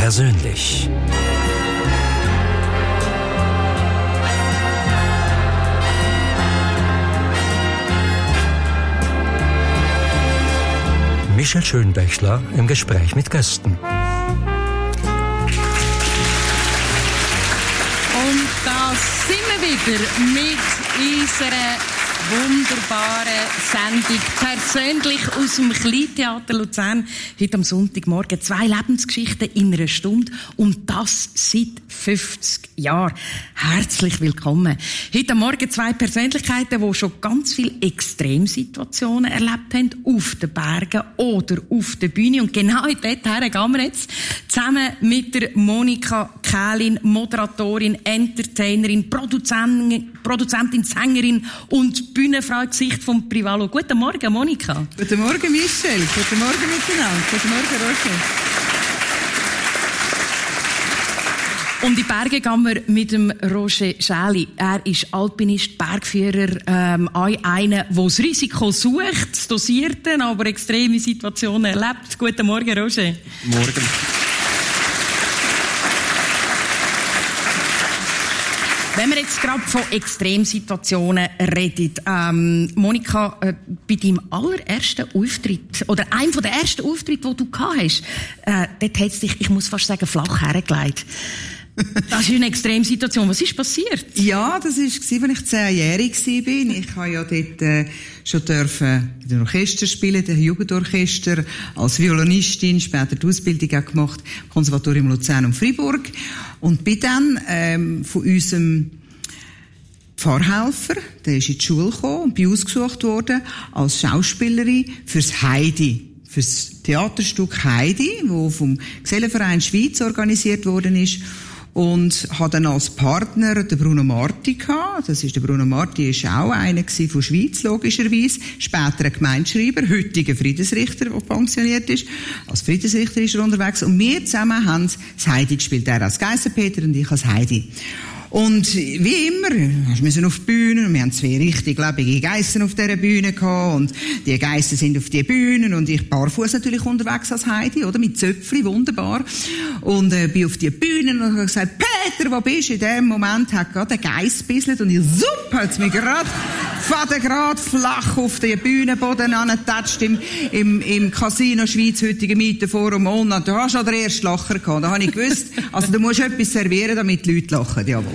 persönlich. Michel Schönbächler im Gespräch mit Gästen. Und da sind wir wieder mit unserer wunderbaren Sendung persönlich aus dem Kleintheater Luzern. Heute am Sonntagmorgen 2 Lebensgeschichten in einer Stunde und das seit 50 Jahren. Herzlich willkommen. Heute am Morgen 2 Persönlichkeiten, die schon ganz viele Extremsituationen erlebt haben, auf den Bergen oder auf der Bühne. Und genau in dorthin gehen wir jetzt zusammen mit der Monika Kählin, Moderatorin, Entertainerin, Produzentin, Sängerin und Bühnenfrau Gesicht vom Privalo. Guten Morgen, Monika. Guten Morgen, Michel. Guten Morgen miteinander. Guten Morgen, Roger. Um die Berge gehen wir mit dem Roger Schäli. Er ist Alpinist, Bergführer, einer, der das Risiko sucht, das Dosierte, aber extreme Situationen erlebt. Guten Morgen, Roger. Morgen. Wenn wir jetzt gerade von Extremsituationen reden, Monika, bei deinem allerersten Auftritt, oder einem der ersten Auftritte, die du gehabt hast, dort hat es dich, ich muss fast sagen, flach hergelegt. Das ist eine Extremsituation. Was ist passiert? Ja, das war, als ich 10-jährig war. Ich habe ja dort schon in dem Orchester spielen, dem Jugendorchester, als Violinistin, später die Ausbildung auch gemacht, Konservatorium Luzern und Freiburg. Und bin dann von unserem Pfarrhelfer, der ist in die Schule gekommen und bin ausgesucht worden als Schauspielerin fürs Heidi. Fürs Theaterstück Heidi, das vom Gesellenverein Schweiz organisiert worden ist. Und hatte dann als Partner den Bruno Marti gehabt. Das ist der Bruno Marti, ist auch einer von Schweiz, logischerweise. Später ein Gemeindeschreiber, heutiger Friedensrichter, der pensioniert ist. Als Friedensrichter ist er unterwegs. Und wir zusammen haben das Heidi gespielt. Er als Geissenpeter und ich als Heidi. Und wie immer, wir müssen auf die Bühne, und wir haben 2 richtig lebende Geissen auf dieser Bühne gehabt, und die Geissen sind auf die Bühnen, und ich barfuß natürlich unterwegs als Heidi, oder, mit Zöpfli, wunderbar, und bin auf die Bühne und habe gesagt, Peter, wo bist du? In dem Moment hat gerade ein Geiss gebisselt, und ich, super, hat's mich gerade flach auf den Bühnenboden angetatscht im Casino Schweiz, heutigen Mietenforum, und du hast schon den ersten Lacher gehabt. Da habe ich gewusst, also du musst etwas servieren, damit die Leute lachen, jawohl.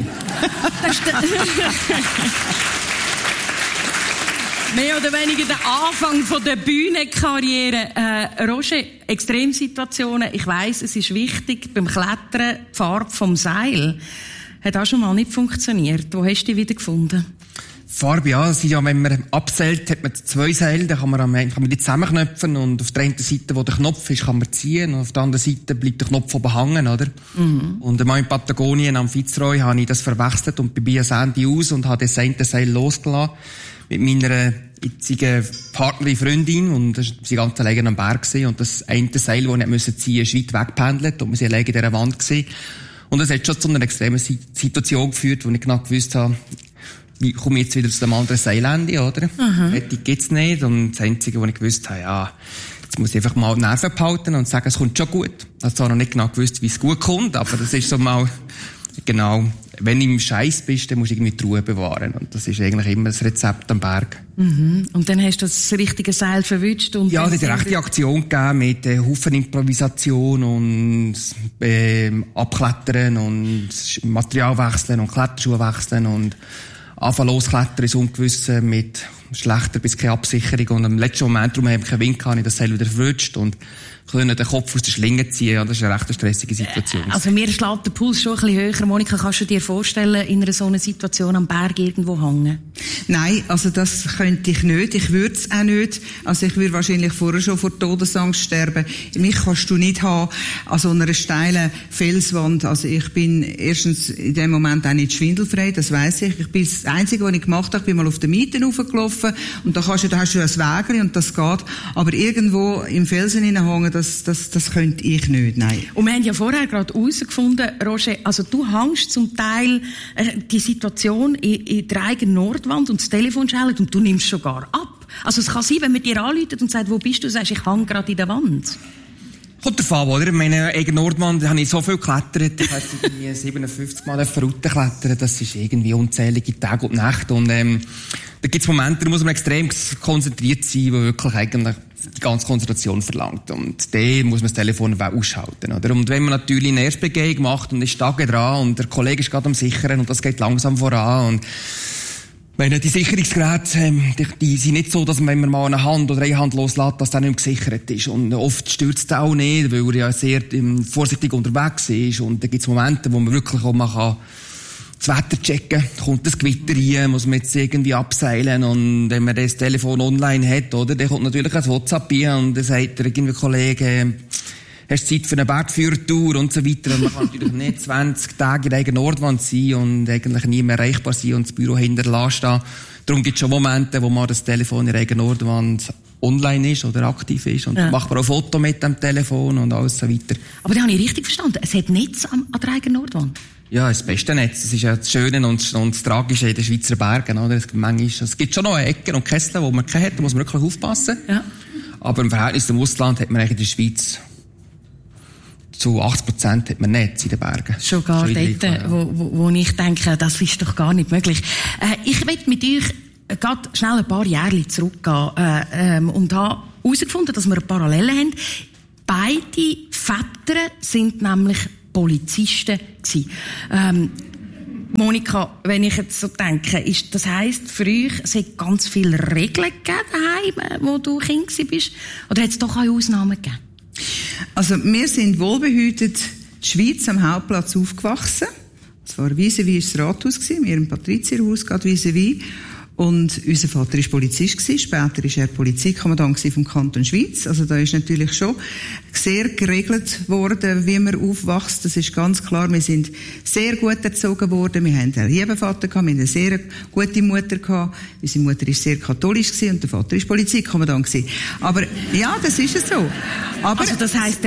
Mehr oder weniger der Anfang von der Bühnenkarriere. Roger, Extremsituationen, ich weiss, es ist wichtig, beim Klettern, die Farbe vom Seil, hat auch schon mal nicht funktioniert. Wo hast du die wieder gefunden? Farbe, ja, das ist ja, wenn man abseilt, hat man 2 Seile, dann kann man die zusammenknöpfen, und auf der einen Seite, wo der Knopf ist, kann man ziehen, und auf der anderen Seite bleibt der Knopf oben hängen, oder? Mhm. Und einmal in Patagonien am Fitzroy habe ich das verwechselt und bin bis ans Ende aus und habe das eine Seil losgelassen mit meiner jetzigen Partnerin, Freundin, und das war ganz alleine am Berg gewesen, und das eine Seil, das ich nicht ziehen musste, ist weit weggependelt, und wir sind alleine in dieser Wand gewesen. Und das hat schon zu einer extremen Situation geführt, wo ich genau gewusst habe, ich komme jetzt wieder zu dem anderen Seilende, oder? Rettung gibt's nicht. Und das Einzige, was ich gewusst habe, ja, jetzt muss ich einfach mal die Nerven behalten und sagen, es kommt schon gut. Ich habe zwar noch nicht genau gewusst, wie es gut kommt, aber das ist so mal, genau, wenn du im Scheiß bist, dann musst du irgendwie die Ruhe bewahren. Und das ist eigentlich immer das Rezept am Berg. Mhm. Und dann hast du das richtige Seil verwünscht. Und ja, es hat eine rechte Aktion gegeben mit Haufen Improvisation und Abklettern und Material wechseln und Kletterschuhe wechseln und anfangen losklettern ins Ungewisse mit schlechter bis keine Absicherung. Und am letzten Moment, darum habe ich keinen Wind gehabt, ich das Seil wieder verrutscht und können den Kopf aus der Schlinge ziehen. Ja, das ist eine recht stressige Situation. Also mir schlägt der Puls schon ein bisschen höher. Monika, kannst du dir vorstellen, in einer so einer Situation am Berg irgendwo hängen? Nein, also das könnte ich nicht. Ich würde es auch nicht. Also ich würde wahrscheinlich vorher schon vor Todesangst sterben. Mich kannst du nicht haben an so einer steilen Felswand. Also ich bin erstens in dem Moment auch nicht schwindelfrei, das weiss ich. Ich bin das Einzige, was ich gemacht habe, ich bin mal auf den Mieten raufgelaufen und da hast du ein Wägeli und das geht. Aber irgendwo im Felsen hineinhängen, das könnte ich nicht, nein. Und wir haben ja vorher gerade herausgefunden, Roger, also du hängst zum Teil die Situation in der eigenen Nordwand und das Telefon schellt und du nimmst sogar ab. Also es kann sein, wenn man dir anruft und sagt, wo bist du, sagst, ich hänge gerade in der Wand. Kommt davon, oder? Ich meine, Eigen-Nordwand, da habe ich so viel geklettert. Ich habe irgendwie 57 Mal Routen klettern. Das ist irgendwie unzählige Tage und Nächte. Und, da gibt's Momente, da muss man extrem konzentriert sein, wo wirklich eigentlich die ganze Konzentration verlangt. Und da muss man das Telefon ausschalten, oder? Und wenn man natürlich eine Erstbegehung macht und ist Tage dran und der Kollege ist gerade am Sichern und das geht langsam voran und die Sicherungsgeräte, die sind nicht so, dass man, wenn man mal eine Hand oder eine Hand loslässt, dass der nicht mehr gesichert ist. Und oft stürzt er auch nicht, weil er ja sehr vorsichtig unterwegs ist. Und da gibt es Momente, wo man wirklich auch mal das Wetter checken kann. Kommt das Gewitter rein, muss man jetzt irgendwie abseilen. Und wenn man das Telefon online hat, oder, dann kommt natürlich ein WhatsApp rein und dann sagt der irgendwie Kollege, hast du Zeit für eine Bergführertour und so weiter. Und man kann natürlich nicht 20 Tage in der eigenen Nordwand sein und eigentlich nie mehr erreichbar sein und das Büro hinterlassen. Darum gibt es schon Momente, wo man das Telefon in der eigenen Nordwand online ist oder aktiv ist und macht man auch Foto mit dem Telefon und alles so weiter. Aber da habe ich richtig verstanden. Es hat Netz an der eigenen Nordwand? Ja, das beste Netz. Das ist ja das Schöne und das Tragische in den Schweizer Bergen, oder? Es gibt schon noch Ecken und Kessel, wo man keine hat, da muss man wirklich aufpassen. Ja. Aber im Verhältnis zum Ausland hat man eigentlich in der Schweiz zu 80% hat man Netz in den Bergen. Schon gar dort, wo ich denke, das ist doch gar nicht möglich. Ich will mit euch gerade schnell ein paar Jahre zurückgehen und habe herausgefunden, dass wir Parallelen haben. Beide Väter sind nämlich Polizisten gewesen. Monika, wenn ich jetzt so denke, das heisst für euch, es hat ganz viele Regeln gegeben daheim, wo du Kind bist, oder hat es doch auch Ausnahmen gegeben? Also, wir sind wohlbehütet die Schweiz am Hauptplatz aufgewachsen. Es war vis-à-vis das Rathaus gewesen, wir im Patrizierhaus, gerade vis-à-vis. Und unser Vater war Polizist gewesen. Später war er Polizeikommandant vom Kanton Schweiz. Also da ist natürlich schon sehr geregelt worden, wie man aufwächst. Das ist ganz klar. Wir sind sehr gut erzogen worden. Wir haben einen lieben Vater gehabt. Wir haben eine sehr gute Mutter gehabt. Unsere Mutter war sehr katholisch gewesen und der Vater war Polizeikommandant gewesen. Aber, ja, das ist es so. Aber also das heisst,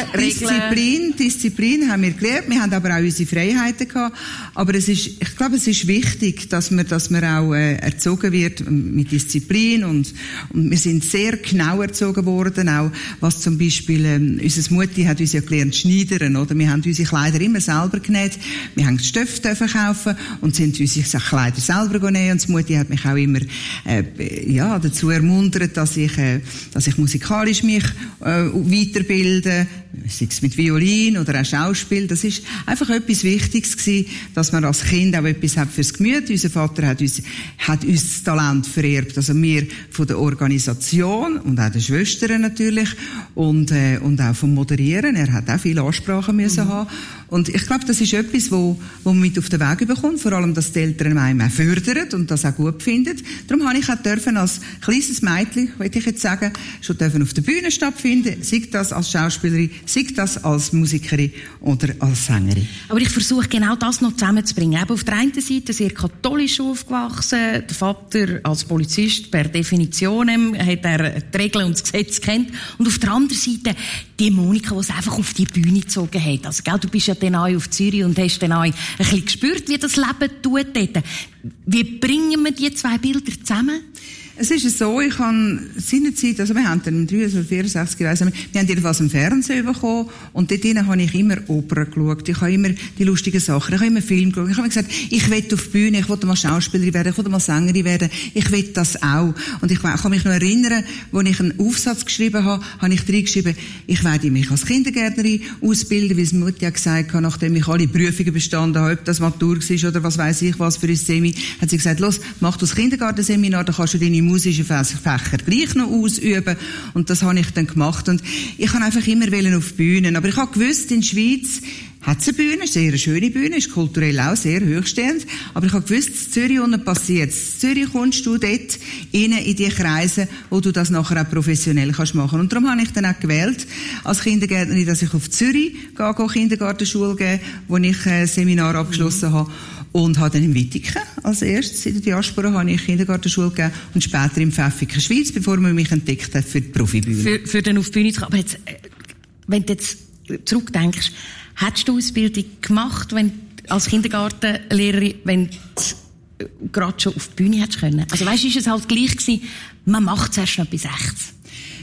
Disziplin haben wir gelernt. Wir haben aber auch unsere Freiheiten gehabt. Aber ich glaube, es ist wichtig, dass man auch, erzogen wird mit Disziplin und wir sind sehr genau erzogen worden, auch was zum Beispiel, unsere Mutti hat uns ja gelernt schneidern, oder? Wir haben unsere Kleider immer selber genäht, wir haben Stöffe kaufen und sind unsere Kleider selber genäht und die Mutti hat mich auch immer, dazu ermuntert, dass ich musikalisch mich, weiterbilde, sei es mit Violin oder auch Schauspiel. Das ist einfach etwas Wichtiges gewesen, dass man als Kind auch etwas hat fürs Gemüt. Unser Vater hat uns das Talent vererbt. Also wir von der Organisation und auch den Schwestern natürlich und auch vom Moderieren. Er hat auch viele Ansprachen müssen haben. Und ich glaube, das ist etwas, wo man mit auf den Weg bekommt. Vor allem, dass die Eltern einem auch fördern und das auch gut finden. Darum habe ich auch dürfen als kleines Mädchen, wollte ich jetzt sagen, schon dürfen auf der Bühne stattfinden. Sei das als Schauspielerin, sei das als Musikerin oder als Sängerin. Aber ich versuche genau das noch zusammenzubringen. Eben auf der einen Seite sehr katholisch aufgewachsen. Der Vater als Polizist per Definition hat er die Regeln und das Gesetz kennt. Und auf der anderen Seite die Monika, die es einfach auf die Bühne gezogen hat. Also, gell, du bist ja dann auch auf Zürich und hast dann auch ein bisschen gespürt, wie das Leben tut dort. Wie bringen wir die zwei Bilder zusammen? Es ist so, ich habe seinerzeit, also wir haben dann im 64, wir haben jedenfalls im Fernsehen bekommen und dort habe ich immer Opern geschaut, ich habe immer die lustigen Sachen, ich habe immer Film geschaut, ich habe mir gesagt, ich will auf die Bühne, ich will mal Schauspielerin werden, ich will mal Sängerin werden, ich will das auch. Und ich kann mich noch erinnern, als ich einen Aufsatz geschrieben habe, habe ich reingeschrieben, ich werde mich als Kindergärtnerin ausbilden, wie es Mutti ja gesagt hat, nachdem ich alle Prüfungen bestanden habe, ob das Matur war oder was weiss ich was für ein Semi, hat sie gesagt, los, mach das Kindergartenseminar, da kannst du deine musischen Fächer gleich noch ausüben. Und das habe ich dann gemacht. Und ich kann einfach immer auf Bühnen. Aber ich habe gewusst, in der Schweiz hat es eine Bühne, sehr eine schöne Bühne, ist kulturell auch sehr hochstehend. Aber ich habe gewusst, in Zürich unten passiert es. In Zürich kommst du dort in die Kreise, wo du das nachher auch professionell kannst machen. Und darum habe ich dann auch gewählt, als Kindergärtnerin, dass ich auf Zürich gehe Kindergartenschule geben, wo ich ein Seminar abgeschlossen habe. Und habe dann in Wittigen als erstes in der Diaspora habe ich Kindergartenschule gegeben und später im Pfäffiken Schweiz, bevor man mich entdeckt hat für die Profibühne. Für dann auf die Bühne zu kommen. Aber jetzt, wenn du jetzt zurückdenkst, hättest du Ausbildung gemacht, als Kindergartenlehrerin, wenn du gerade schon auf die Bühne hättest können? Also weißt du, ist es halt gleich gewesen, man macht es erst noch bis 16.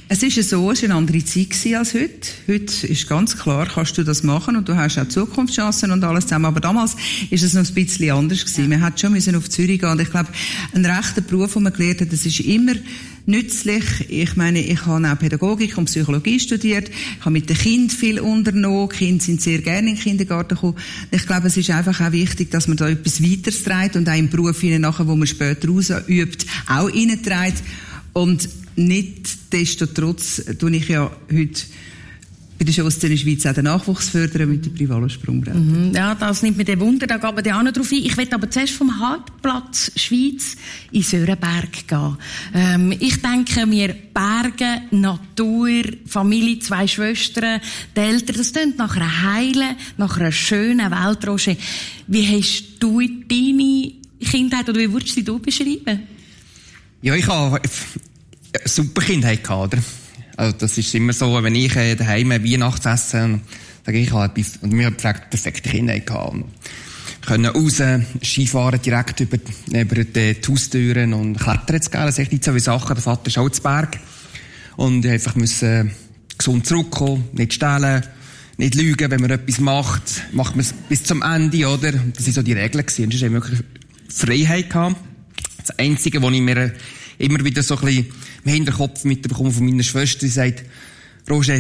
Es ist so, es war eine andere Zeit als heute. Heute ist ganz klar, kannst du das machen und du hast auch Zukunftschancen und alles zusammen. Aber damals ist es noch ein bisschen anders gewesen. Man hat schon auf Zürich gehen. Und ich glaube, ein rechter Beruf, den man gelernt hat, das ist immer nützlich. Ich meine, ich habe auch Pädagogik und Psychologie studiert. Ich habe mit den Kindern viel unternommen. Die Kinder sind sehr gerne in den Kindergarten gekommen. Ich glaube, es ist einfach auch wichtig, dass man da etwas weiteres trägt und auch im Beruf nachher, wo man später ausübt, auch reinträgt. Und nichtsdestotrotz tue ich ja heute bei der Schusszene Schweiz auch den Nachwuchs fördern mit dem Privatsprungbrett. Ja, das nimmt mir den Wunder, da geht man ja auch noch drauf ein. Ich will aber zuerst vom Hauptplatz Schweiz in Sörenberg gehen. Ich denke mir, Berge, Natur, Familie, 2 Schwestern, die Eltern, das klingt nach einer heilen, nach einer schönen Welt, Roger. Wie hast du deine Kindheit, oder wie würdest du beschreiben? Ja, ich habe eine super Kindheit gehabt, oder? Also, das ist immer so, wenn ich daheim Weihnachtsessen, sage ich halt, und mir hat gesagt, perfekte Kindheit gehabt. Und können raus, Skifahren direkt über die Haustüren und klettern zu gehen. Das ist echt nicht so wie Sachen. Der Vater ist auch zu Berg. Und einfach müssen gesund zurückkommen, nicht stehlen, nicht lügen, wenn man etwas macht man es bis zum Ende, oder? Das waren so die Regeln gewesen. Und es ist wirklich Freiheit gehabt. Das Einzige, was ich mir immer wieder so ein bisschen im Hinterkopf mitbekomme von meiner Schwester, die sagt, Roger,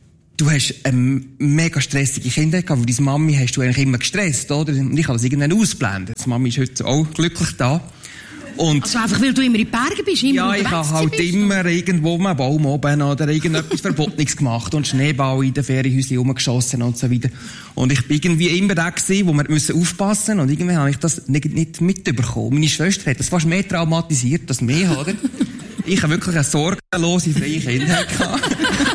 du hast eine mega stressige Kindheit gehabt, weil deine Mami hast du eigentlich immer gestresst, oder? Und ich habe das irgendwann ausgeblendet. Die Mami ist heute auch glücklich da. Und also einfach, weil du immer in den Bergen bist, immer ja, ich habe halt immer irgendwo einen Baum oben oder irgendetwas Verbotenes gemacht und Schneeball in den Ferienhäuschen rumgeschossen und so weiter. Und ich bin irgendwie immer der gewesen, wo wir aufpassen müssen und irgendwie habe ich das nicht mitbekommen. Meine Schwester hat das fast mehr traumatisiert als mich, oder? Ich habe wirklich eine sorgenlose, freie Kindheit gehabt.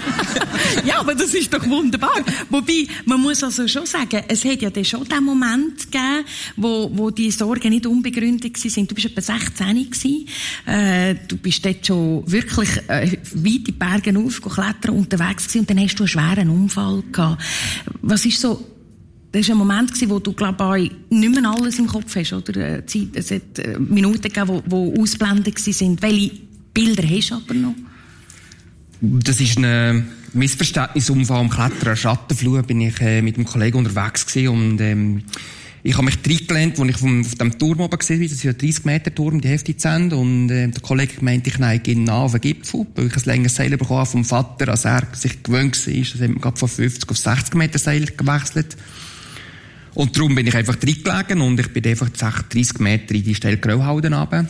Ja, aber das ist doch wunderbar. Wobei, man muss also schon sagen, es hat ja dann schon den Moment gegeben, wo die Sorgen nicht unbegründet waren. Du bist etwa 16 gewesen. Du bist dort schon wirklich weit in die Berge aufgeklettert unterwegs gewesen und dann hast du einen schweren Unfall gehabt. Was ist so, das war ein Moment gewesen, wo du, glaube ich, nicht mehr alles im Kopf hast, oder? Es hat Minuten gegeben, die ausblendet waren. Welche Bilder hast du aber noch? Das ist ein Missverständnisunfall am Klettern. Schattenflur bin ich mit einem Kollegen unterwegs gewesen und ich habe mich reingelehnt, als ich auf dem Turm oben war. Das ist ein 30-Meter-Turm, die Hälfte zu Ende. Und der Kollege meinte, ich neige genau auf den Gipfel, weil ich ein längeres Seil bekommen habe vom Vater, als er sich gewöhnt war. Das hat man gerade von 50 auf 60 Meter Seil gewechselt. Und darum bin ich einfach reingelegen und ich bin einfach 30 Meter in die steile Grauhalde runter.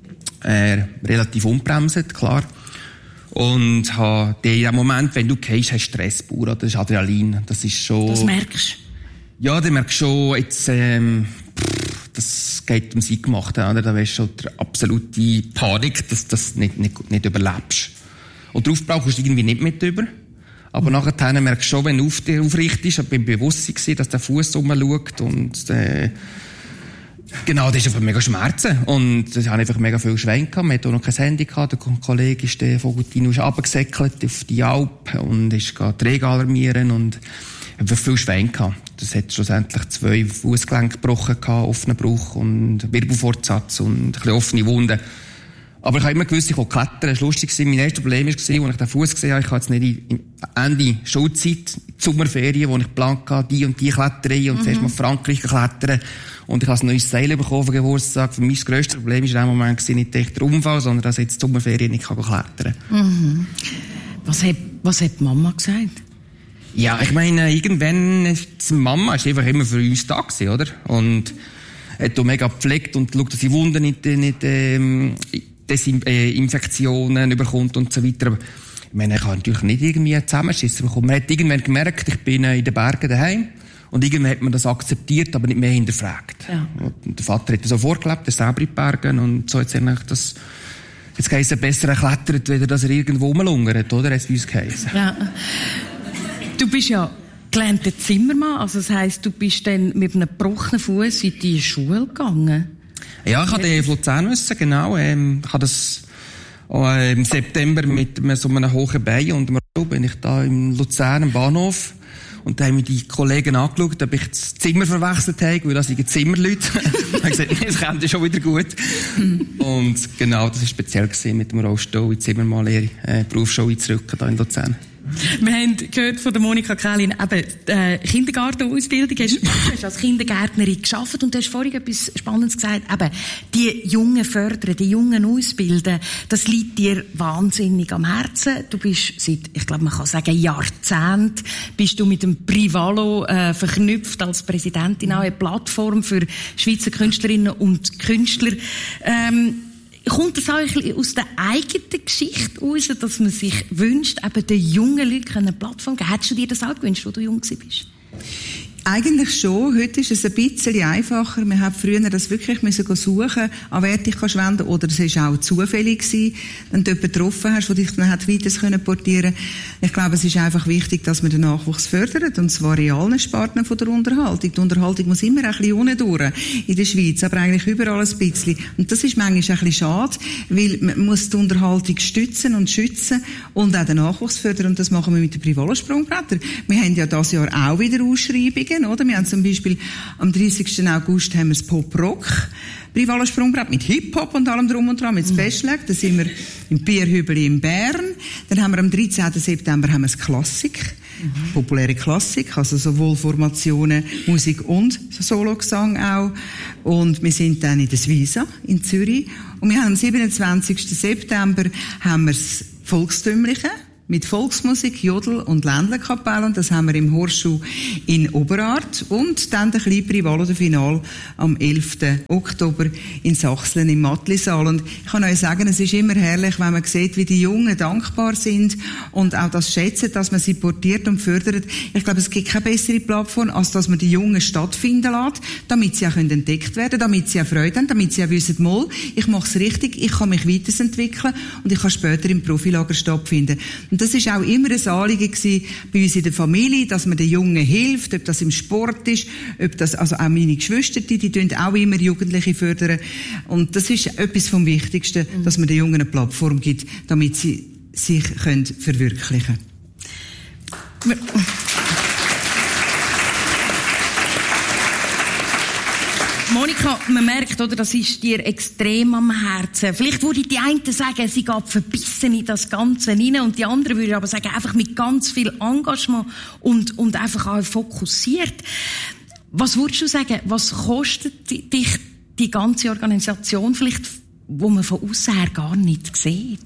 Relativ unbremset, klar. Und in dem Moment, wenn du gehst, hast du Stressbauer, oder? Das ist Adrenalin. Das ist schon... Das merkst du? Ja, du merkst schon, jetzt, das geht ums Eingemachte, oder? Da wärst schon die absolute Panik, dass du das nicht überlebst. Und darauf brauchst du irgendwie nicht mit über. Aber nachher merkst du schon, wenn du aufrichtest, ich bin bewusst gewesen, dass der Fuß rumschaut und, genau, das ist einfach mega Schmerzen. Und das hat einfach mega viel Schwein gehabt. Man hat auch noch kein Handy gehabt. Der Kollege ist, der Vogutino, ist runtergesäckelt auf die Alp und ist die Regen alarmieren und einfach viel Schwein gehabt. Das hat schlussendlich 2 Fußgelenke gebrochen gehabt, offenen Bruch und Wirbelfortsatz und ein bisschen offene Wunden. Aber ich habe immer gewusst, ich will klettern. Es war lustig. Mein erstes Problem war, als ich den Fuß gesehen habe, ich habe jetzt nicht Ende Schulzeit, die Sommerferien, wo ich geplant hatte, die und die Kletterei und zuerst mal Frankreich klettern. Und ich habe ein neues Seil bekommen auf den Geburtstag. Für mich das grösste Problem war in dem Moment nicht echt der Unfall, sondern dass ich jetzt die Sommerferien nicht klettern kann. Mhm. Was hat die Mama gesagt? Ja, ich meine, irgendwann ist die Mama einfach immer für uns da gewesen, oder? Und hat auch mega gepflegt und schaut, dass die Wunden nicht Infektionen bekommt und so weiter. Aber ich meine, ich habe natürlich nicht irgendwie Zusammenschissen bekommen. Man hat irgendwann gemerkt, ich bin in den Bergen daheim. Und irgendwann hat man das akzeptiert, aber nicht mehr hinterfragt. Ja. Und der Vater hat das so vorgelebt, er selber in den Bergen. Und so hat es eigentlich das, jetzt heisst es besser erklettert, weder dass er irgendwo rumlungert, oder? Hat es bei uns geheißen. Ja. Du bist ja gelernter Zimmermann. Also das heisst, du bist dann mit einem gebrochenen Fuß in die Schule gegangen? Ja, ich hatte auf Luzern müssen, genau. Ich habe das im September mit so einem hohen Bein und bin ich da im Luzern im Bahnhof. Und da haben mich die Kollegen angeschaut, ob ich das Zimmer verwechselt habe, weil das sind Zimmerleute. Ich habe gesagt, das kommt schon wieder gut. Und genau, das war speziell gewesen, mit dem Rollstuhl in die Zimmermannlehre, Berufsschule einzurücken, hier in Luzern. Wir haben gehört von der Monika Kählin, eben, Kindergartenausbildung. Du hast als Kindergärtnerin gearbeitet und du hast vorhin etwas Spannendes gesagt. Eben, die Jungen fördern, die Jungen ausbilden, das liegt dir wahnsinnig am Herzen. Du bist seit, ich glaube, man kann sagen, Jahrzehnten bist du mit dem Privalo verknüpft als Präsidentin auch eine Plattform für Schweizer Künstlerinnen und Künstler. Kommt das auch aus der eigenen Geschichte heraus, dass man sich wünscht, eben den jungen Leuten eine Plattform geben? Hättest du dir das auch gewünscht, als du jung warst? Eigentlich schon. Heute ist es ein bisschen einfacher. Wir haben früher das wirklich suchen, an wer dich kannst wenden, oder es war auch zufällig gewesen, wenn du jemanden getroffen hast, der dich dann hat weiter portieren können. Ich glaube, es ist einfach wichtig, dass man den Nachwuchs fördert, und zwar in allen Sparten von der Unterhaltung. Die Unterhaltung muss immer ein bisschen unten durch in der Schweiz, aber eigentlich überall ein bisschen. Und das ist manchmal ein bisschen schade, weil man muss die Unterhaltung stützen und schützen und auch den Nachwuchs fördern, und das machen wir mit den Privalo-Sprungbrettern. Wir haben ja dieses Jahr auch wieder Ausschreibungen, oder? Wir haben zum Beispiel am 30. August haben wir das Pop-Rock Privalo-Sprungbrett mit Hip-Hop und allem drum und dran, mit Special Act. Da sind wir im Bierhübeli in Bern. Dann haben wir am 13. September haben wir das Klassik. Populäre Klassik, also sowohl Formationen, Musik und Sologesang auch. Und wir sind dann in der Suiza in Zürich. Und wir haben am 27. September haben wir das Volkstümliche mit Volksmusik, Jodel und Ländlerkapelle, und das haben wir im Horschuh in Oberart, und dann der kleine Privalo, der Final am 11. Oktober in Sachsen im Mattlisaal. Und ich kann euch sagen, es ist immer herrlich, wenn man sieht, wie die Jungen dankbar sind und auch das schätzen, dass man sie portiert und fördert. Ich glaube, es gibt keine bessere Plattform, als dass man die Jungen stattfinden lässt, damit sie auch entdeckt werden, damit sie auch Freude haben, damit sie auch wissen, mal, ich mache es richtig, ich kann mich weiterentwickeln und ich kann später im Profilager stattfinden. Und das ist auch immer ein Anliegen gewesen bei uns in der Familie, dass man den Jungen hilft, ob das im Sport ist, ob das, also auch meine Geschwister, die tun auch immer Jugendliche fördern. Und das ist etwas vom Wichtigsten, dass man den Jungen eine Plattform gibt, damit sie sich verwirklichen können. Monika, man merkt, oder, das ist dir extrem am Herzen. Vielleicht würde die einen sagen, sie geht verbissen in das Ganze hinein, und die anderen würden aber sagen, einfach mit ganz viel Engagement und einfach auch fokussiert. Was würdest du sagen, was kostet dich die ganze Organisation vielleicht, wo man von außen her gar nicht sieht?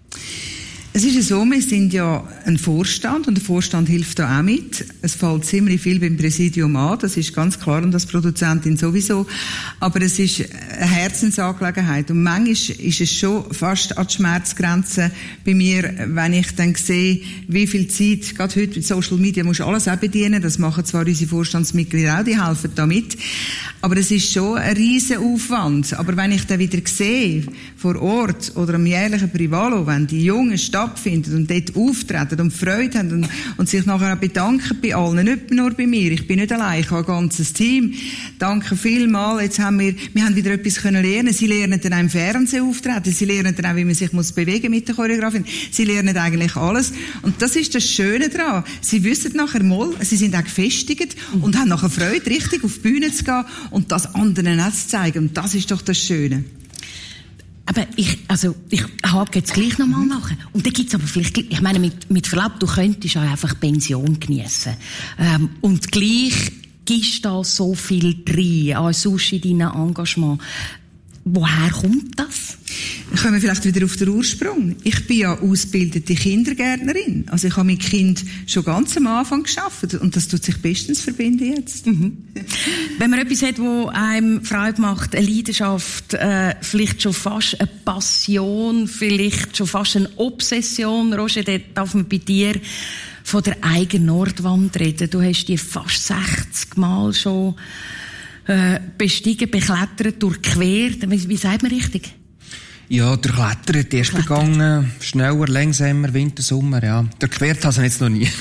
Es ist ja so, wir sind ja ein Vorstand, und der Vorstand hilft da auch mit. Es fällt ziemlich viel beim Präsidium an, das ist ganz klar, und als Produzentin sowieso. Aber es ist eine Herzensangelegenheit. Und manchmal ist es schon fast an die Schmerzgrenze bei mir, wenn ich dann sehe, wie viel Zeit, gerade heute mit Social Media, musst du alles auch bedienen. Das machen zwar unsere Vorstandsmitglieder auch, die helfen da mit. Aber es ist schon ein riesen Aufwand. Aber wenn ich dann wieder sehe, vor Ort oder am jährlichen Privalo, wenn die Jungen stattfinden und dort auftreten und Freude haben und sich nachher auch bedanken bei allen, nicht nur bei mir, ich bin nicht allein, ich habe ein ganzes Team. Danke vielmals. Jetzt haben wir haben wieder etwas können lernen. Sie lernen dann auch im Fernsehen auftreten, sie lernen dann auch, wie man sich muss bewegen mit der Choreografin. Sie lernen eigentlich alles. Und das ist das Schöne daran. Sie wissen nachher mal, sie sind auch gefestigt und haben nachher Freude, richtig auf die Bühne zu gehen und das anderen auch zu zeigen. Und das ist doch das Schöne. Aber ich hake jetzt gleich nochmal nach. Und dann gibt's aber vielleicht, ich meine, mit Verlaub, du könntest auch einfach Pension geniessen. Und gleich gibst da so viel rein, auch sonst in deinem Engagement. Woher kommt das? Kommen wir vielleicht wieder auf den Ursprung. Ich bin ja ausgebildete Kindergärtnerin. Also ich habe mit Kind schon ganz am Anfang gearbeitet und das tut sich bestens verbinden jetzt. Wenn man etwas hat, wo einem Freude macht, eine Leidenschaft, vielleicht schon fast eine Passion, vielleicht schon fast eine Obsession, Roger, da darf man bei dir von der eigenen Nordwand reden. Du hast die fast 60 Mal schon bestiegen, beklettert, durchquert. Wie sagt man richtig? Ja, durchklettert, erst begangen, schneller, langsamer, Winter, Sommer, ja. Durchquert habe ich jetzt noch nie.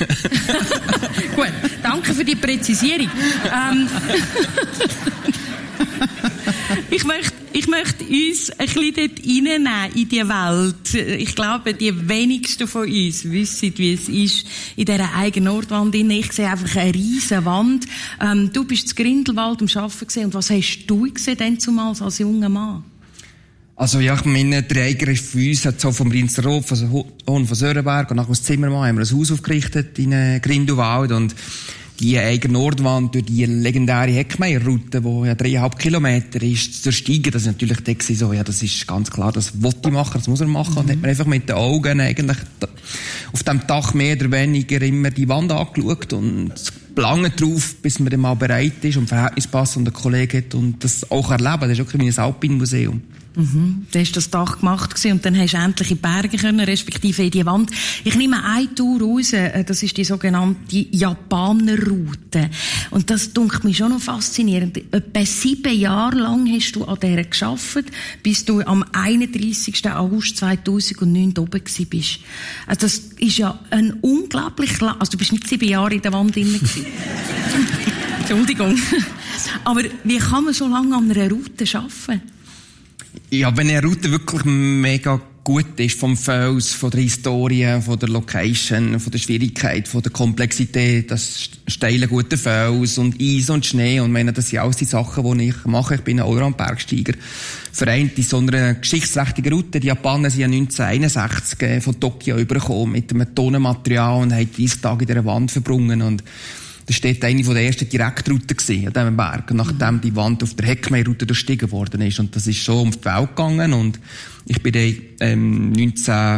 Gut, danke für die Präzisierung. Ich möchte uns ein bisschen dort reinnehmen, in die Welt. Ich glaube, die wenigsten von uns wissen, wie es ist, in dieser eigenen Nordwand. Ich sehe einfach eine riesen Wand. Du bist in Grindelwald am Arbeiten gewesen. Und was hast du gesehen denn zumals als junger Mann? Also, ja, ich meine, der Eiger ist für uns, hat so vom Riensterhof, von Sörenberg und nachher aus Zimmermann haben wir ein Haus aufgerichtet in Grindelwald und die eigene Nordwand durch die legendäre Heckmeierroute, die ja 3,5 Kilometer ist, zu durchsteigen, das ist natürlich so, ja, das ist ganz klar, das wollte ich machen, das muss er machen. Und hat man einfach mit den Augen eigentlich auf dem Dach mehr oder weniger immer die Wand angeschaut und lange drauf, bis man dann mal bereit ist und Verhältnis passt und einen Kollegen hat und das auch erleben. Das ist auch wie ein Alpinmuseum. Du hast das Dach gemacht und dann hast du endlich in die Berge können, respektive in die Wand. Ich nehme eine Tour raus, das ist die sogenannte Japanerroute. Und das dunkelt mich schon noch faszinierend. Etwa 7 Jahre lang hast du an dieser gearbeitet, bis du am 31. August 2009 oben gewesen bist. Also das ist ja ein unglaublich also du bist nicht 7 Jahre in der Wand drin gewesen. Entschuldigung. Aber wie kann man so lange an einer Route arbeiten? Ja, wenn eine Route wirklich mega gut ist, vom Fels, von der Historie, von der Location, von der Schwierigkeit, von der Komplexität, das steile, gute Fels und Eis und Schnee und meine, das sind alles die Sachen, die ich mache. Ich bin ein Allround-Bergsteiger. Vereint in so einer geschichtsträchtigen Route. Die Japaner sind ja 1961 von Tokio übergekommen mit einem Tonnenmaterial und haben 30 Tage in dieser Wand verbrungen und das war eine der ersten Direktrouten an diesem Berg, nachdem die Wand auf der Heckmeierroute durchstiegen worden ist. Und das ist schon um die Welt gegangen. Und ich bin dann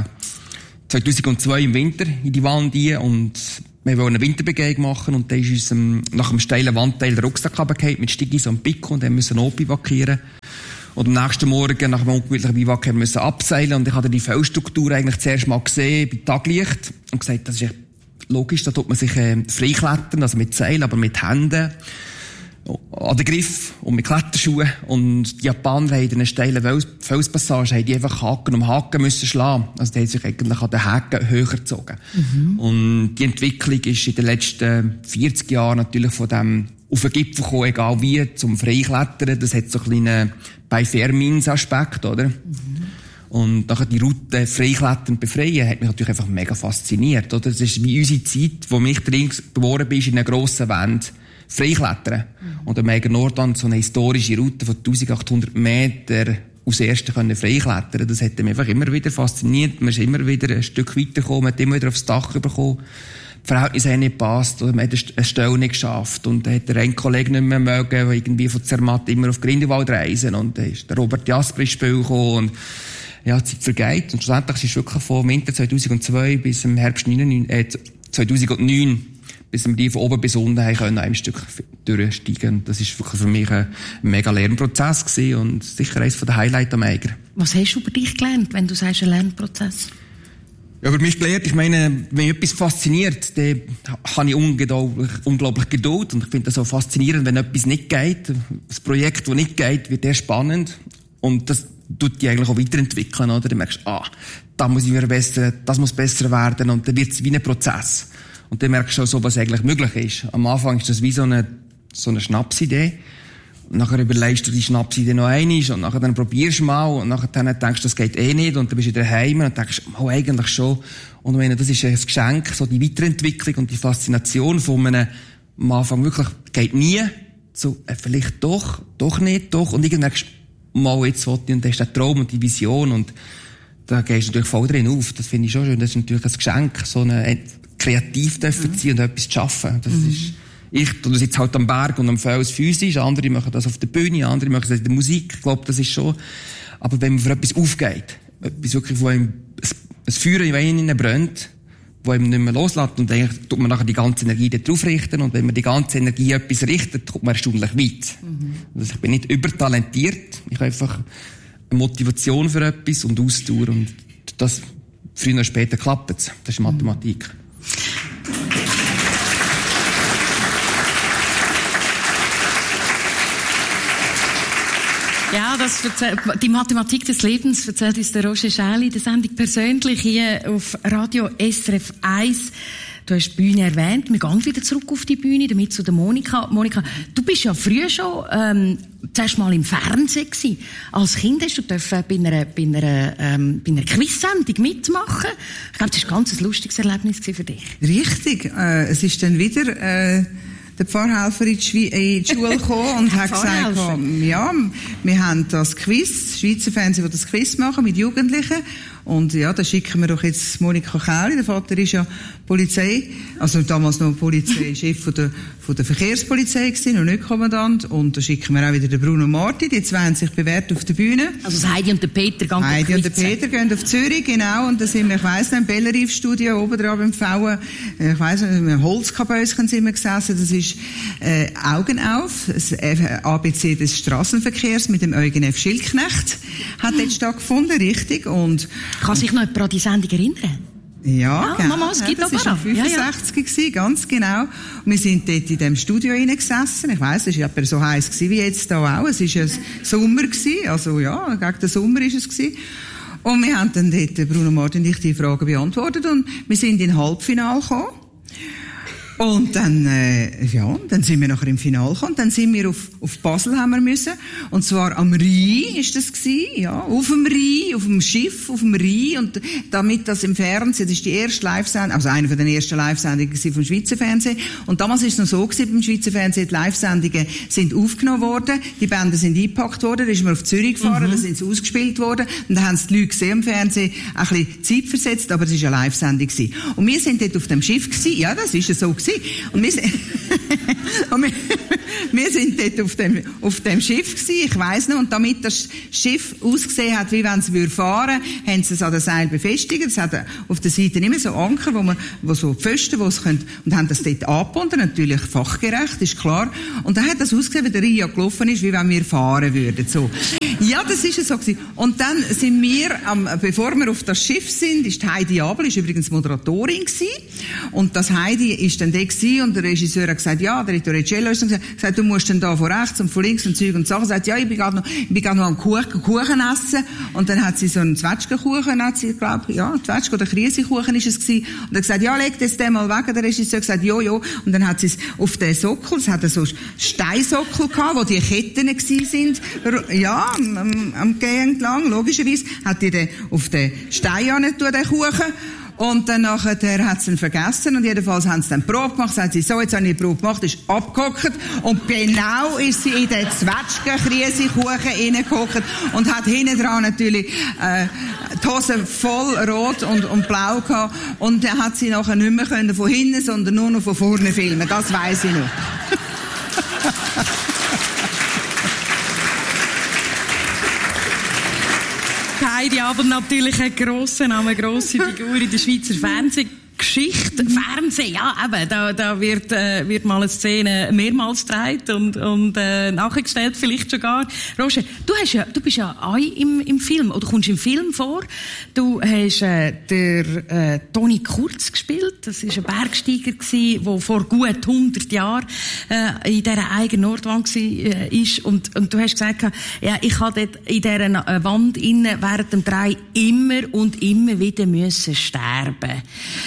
2002 im Winter in die Wand rein und wir wollen eine Winterbegehung machen. Und dann ist uns nach einem steilen Wandteil der Rucksack runtergefallen mit Stigis und Pico und dann müssen wir notbivakieren. Und am nächsten Morgen, nach einem ungemütlichen Biwak, haben wir abseilen. Und ich hatte die Felsstruktur eigentlich zuerst mal gesehen, bei Taglicht, und gesagt, das ist echt logisch, da tut man sich freiklettern, also mit Seil, aber mit Händen an den Griff und mit Kletterschuhen. Und die Japaner haben in einer steilen Felspassage haben die einfach Haken um Haken müssen schlagen. Also die haben sich eigentlich an den Haken höher gezogen. Und die Entwicklung ist in den letzten 40 Jahren natürlich von dem auf den Gipfel kommen, egal wie, zum Freiklettern. Das hat so einen kleinen Bei-Fair-Means-Aspekt, oder? Und nachher die Route freiklettern befreien, hat mich natürlich einfach mega fasziniert, oder? Das ist wie unsere Zeit, wo mich drin geboren bist, in einer grossen Wand freiklettern. Und am Eiger Nordwand so eine historische Route von 1800 Meter aus ersten können freiklettern. Das hat mich einfach immer wieder fasziniert. Man ist immer wieder ein Stück weitergekommen, man hat immer wieder aufs Dach bekommen. Die Verhältnisse haben nicht gepasst, oder man hat eine Stelle nicht geschafft. Und dann hat der ein Kollege nicht mehr mögen, der irgendwie von Zermatt immer auf Grindelwald reisen. Und dann ist der Robert Jasper ins Spiel gekommen. Und ja, die Zeit vergeht. Und schlussendlich ist es wirklich vom Winter 2002 bis im Herbst 2009, bis wir die von oben bis unten haben können, ein Stück durchsteigen. Das ist wirklich für mich ein mega Lernprozess gewesen und sicher eines der Highlights am Eiger. Was hast du über dich gelernt, wenn du sagst, ein Lernprozess? Ja, über mich gelernt, ich meine, wenn mich etwas fasziniert, dann habe ich unglaublich Geduld und ich finde das so faszinierend, wenn etwas nicht geht. Das Projekt, das nicht geht, wird erst spannend und das tut die eigentlich auch weiterentwickeln, oder? Du merkst, da muss ich verbessern, das muss besser werden und dann wird es wie ein Prozess. Und dann merkst du auch so, was eigentlich möglich ist. Am Anfang ist das wie so eine Schnapsidee. Und nachher überlegst du die Schnapsidee noch einmal und nachher dann probierst du mal und nachher dann denkst du, das geht eh nicht und dann bist du wieder daheim und denkst, eigentlich schon. Und ich meine, das ist ein Geschenk, so die Weiterentwicklung und die Faszination von einem, am Anfang wirklich, geht nie, so, vielleicht doch nicht, doch. Und irgendwann denkst du, mal jetzt wollte ich, und dann hast du den Traum und die Vision und da gehst du natürlich voll drin auf. Das finde ich schon schön. Das ist natürlich ein Geschenk, so eine kreativ dürfen sein und etwas zu schaffen. Das ist, ich tue das jetzt halt am Berg und am Fels physisch, andere machen das auf der Bühne, andere machen das in der Musik. Ich glaube, das ist schon, aber wenn man für etwas aufgeht, etwas wirklich, wo einem ein Feuer in einem brennt, wo einem nicht mehr loslässt und eigentlich tut man nachher die ganze Energie da drauf richten und wenn man die ganze Energie etwas richtet, kommt man erstaunlich weit. Also ich bin nicht übertalentiert, ich habe einfach eine Motivation für etwas und Ausdauer und das früher oder später klappt es. Das ist Mathematik. Ja, die Mathematik des Lebens erzählt uns der Roger Schäli, der Sendung persönlich hier auf Radio SRF 1. Du hast die Bühne erwähnt. Wir gehen wieder zurück auf die Bühne, damit zu der Monika. Monika, du bist ja früher schon zuerst mal im Fernsehen gewesen. Als Kind hast du bei einer Quiz-Sendung mitmachen. Ich glaube, das war ein ganz lustiges Erlebnis für dich. Richtig. Es ist dann wieder der Pfarrhelfer in die Schule gekommen und hat gesagt, ja, wir haben das Quiz, Schweizer Fernsehen, die das Quiz machen mit Jugendlichen. Und ja, da schicken wir doch jetzt Monika Kähli, der Vater ist ja Polizei, also damals noch Polizeichef von der Verkehrspolizei gewesen, noch nicht Kommandant. Und da schicken wir auch wieder den Bruno Marti, die zwei haben sich bewährt auf der Bühne. Also das Heidi und der Peter gehen Heidi und der Peter gehen auf Zürich, genau, und da sind wir, ich weiss nicht, im Bellerive-Studio oben dran beim Pfauen, ich weiss nicht, im Holzkabäuschen sind wir gesessen, das ist Augen auf, das ABC des Strassenverkehrs mit dem Eugen F. Schildknecht hat dort stattgefunden, richtig, und kann sich noch jemand an die Sendung erinnern? Ja, genau. Mama, es gibt das war 65 gewesen, ganz genau. Und wir sind dort in dem Studio hineingesessen. Ich weiss, es war etwa so heiß gewesen wie jetzt da auch. Es war ein Sommer gewesen, also ja, gegen den Sommer ist es gewesen. Und wir haben dann dort, Bruno Martin und ich, die Fragen beantwortet und wir sind in Halbfinale gekommen. Und dann, dann sind wir nachher im Finale gekommen. Dann sind wir auf Basel haben wir müssen. Und zwar am Rhein ist das gewesen, ja. Auf dem Rhein, auf dem Schiff, auf dem Rhein. Und damit das im Fernsehen, das ist die erste Live-Sendung, also eine von den ersten Live-Sendungen vom Schweizer Fernsehen. Und damals ist es noch so gewesen, beim Schweizer Fernsehen, die Live-Sendungen sind aufgenommen worden, die Bänder sind eingepackt worden, da ist man auf Zürich gefahren, da sind sie ausgespielt worden. Und da haben sie die Leute gesehen im Fernsehen, ein bisschen Zeit versetzt, aber es war eine Live-Sendung gewesen. Und wir sind dort auf dem Schiff gewesen, ja, das ist so gewesen. Und wir sind dort auf dem Schiff gewesen, ich weiss noch, und damit das Schiff ausgesehen hat, wie wenn es fahren würde, haben sie es an den Seil befestigt. Es hat auf der Seite immer so Anker, wo so Pfosten, wo es können, und haben das dort angebunden, natürlich fachgerecht, ist klar. Und dann hat das ausgesehen, wie der Ria gelaufen ist, wie wenn wir fahren würden, so. Ja, das ist so gewesen. Und dann sind wir, bevor wir auf das Schiff sind, ist Heidi Abel, ist übrigens Moderatorin gewesen. Und das Heidi ist dann da gewesen, und der Regisseur hat gesagt, ja, der Torricello ist dann gesagt, du musst dann da von rechts und von links und Zeug und Sachen. Sagt, ja, ich bin gerade noch am Kuchen essen. Und dann hat sie so einen Zwetschgenkuchen, Zwetschgen- oder Kriesekuchen ist es gewesen. Und er hat gesagt, ja, leg das den mal weg. Der Regisseur hat gesagt, jo. Und dann hat sie es auf den Sockel, es hat so Steinsockel gehabt, wo die Ketten gewesen sind, ja, am Geh entlang, logischerweise, hat die den auf den Stein angetan, den Kuchen. Und dann nachher hat sie ihn vergessen, und jedenfalls haben sie dann die Probe gemacht, sagt sie, so, jetzt habe ich die Probe gemacht, ist abgehockt, und genau ist sie in den Zwetschgen-Kriesekuchen reingehockt und hat hinten dran natürlich die Hose voll rot und blau gehabt, und dann hat sie nachher nicht mehr können von hinten, sondern nur noch von vorne filmen, das weiss ich noch. Heidi Abel natürlich ein grosser Name, eine grosse Figur in der Schweizer Fernsehgeschichte. Fernsehen, ja, eben, da wird mal eine Szene mehrmals gedreht und nachgestellt, vielleicht sogar. Roger, du bist ja auch im Film, oder kommst im Film vor. Du hast der Toni Kurz gespielt. Das ist ein Bergsteiger gsi, der vor gut 100 Jahren in dieser eigenen Nordwand ist. Und du hast gesagt, ja, ich habe dort in dieser Wand innen während dem Dreh immer und immer wieder müssen sterben.